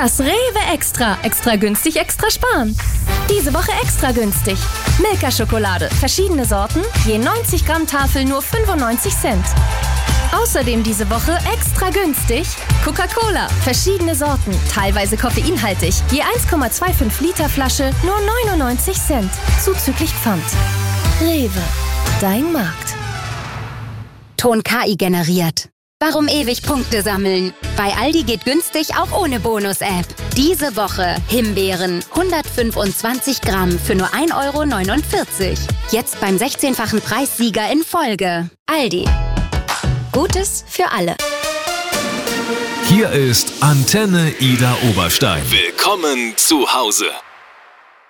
Das Rewe Extra. Extra günstig, extra sparen. Diese Woche extra günstig. Milka-Schokolade. Verschiedene Sorten. Je 90 Gramm Tafel nur 95 Cent. Außerdem diese Woche extra günstig. Coca-Cola. Verschiedene Sorten. Teilweise koffeinhaltig. Je 1,25 Liter Flasche nur 99 Cent. Zuzüglich Pfand. Rewe. Dein Markt. Ton KI generiert. Warum ewig Punkte sammeln? Bei Aldi geht günstig auch ohne Bonus-App. Diese Woche Himbeeren 125 Gramm für nur 1,49 €. Jetzt beim 16-fachen Preissieger in Folge. Aldi. Gutes für alle. Hier ist Antenne Ida Oberstein. Willkommen zu Hause.